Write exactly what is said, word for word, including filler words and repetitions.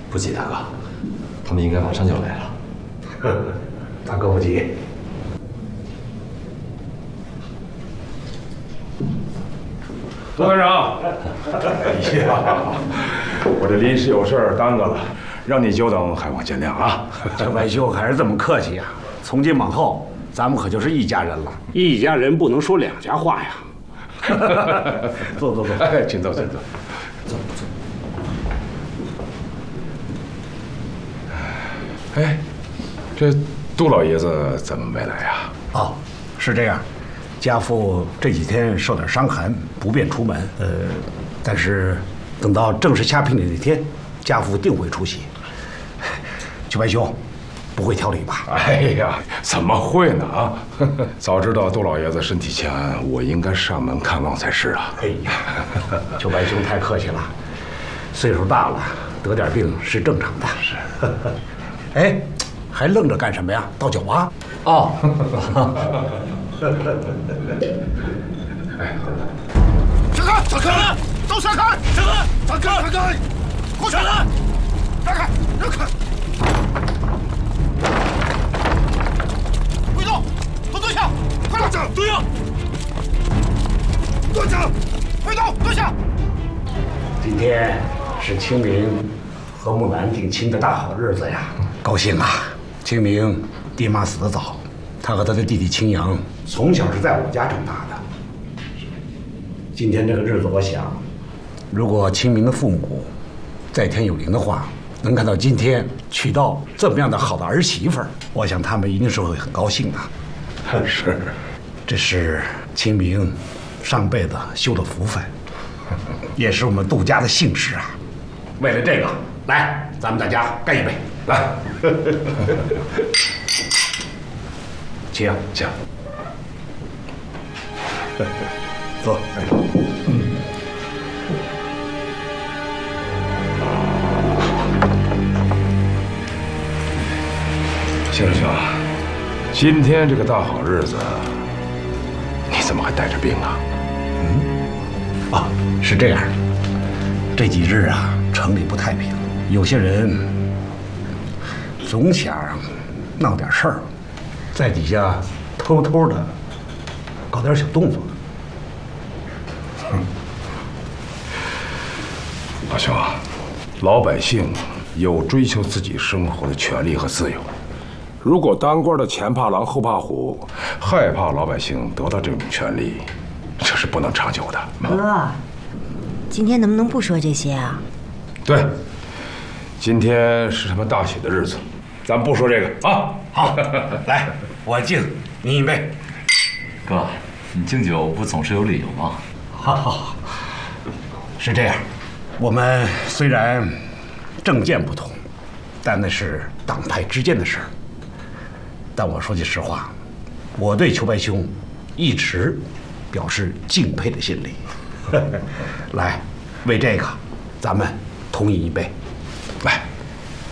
不急，大哥，他们应该马上就来了。 呵呵，大哥不急。 杜团长，哎呀，我这临时有事儿耽搁了，让你久等，还望见谅啊。 这外兄还是这么客气呀、啊！从今往后，咱们可就是一家人了。一家人不能说两家话呀。坐坐坐， 哎，请坐，请坐。 走走。 哎，这杜老爷子怎么没来呀？ 哦，是这样。家父这几天受点伤寒，不便出门。呃，但是等到正式下聘的那天，家父定会出席。秋白兄，不会挑理吧？ 哎呀，怎么会呢啊！早知道杜老爷子身体欠安，我应该上门看望才是啊。 哎呀，秋白兄太客气了，岁数大了，得点病是正常的。是。哎，还愣着干什么呀？倒酒啊！ 哦。 哎， 闪开！闪开！都闪开！闪开！闪开！闪开！给我闪开！让开！让开！别动！都蹲下！快点！蹲下！蹲下！别动！蹲下！ 今天是清明和木兰定亲的大好日子呀，高兴啊！清明爹妈死得早，他和他的弟弟清扬从小是在我家长大的。今天这个日子，我想，如果清明的父母在天有灵的话，能看到今天娶到这么样的好的儿媳妇儿，我想他们一定是会很高兴的。 是， 这是清明上辈子修的福分，也是我们杜家的幸事啊。为了这个，来，咱们大家干一杯，来。请请，坐。嗯。 星儿兄，今天这个大好日子，你怎么还带着病啊？ 嗯，啊，是这样，这几日啊，城里不太平，有些人总想闹点事儿，在底下偷偷的搞点小动作。 嗯，老兄啊，老百姓有追求自己生活的权利和自由。如果当官的前怕狼后怕虎，害怕老百姓得到这种权利，这是不能长久的。 哥，今天能不能不说这些啊？ 对，今天是他们大喜的日子，咱不说这个啊。 好，来，我敬您一杯。 哥，你敬酒不总是有理由吗？ 好好，是这样，我们虽然政见不同，但那是党派之间的事儿。但我说句实话，我对裘白兄一直表示敬佩的心理。来，为这个，咱们同饮一杯。 来。